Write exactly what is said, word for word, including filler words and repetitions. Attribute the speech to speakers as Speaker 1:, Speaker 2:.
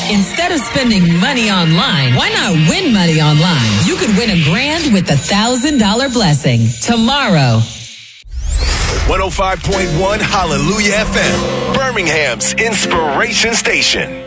Speaker 1: Instead of spending money online, why not win money online? You could win a grand with the one thousand dollars blessing tomorrow.
Speaker 2: one oh five point one Hallelujah F M, Birmingham's inspiration station.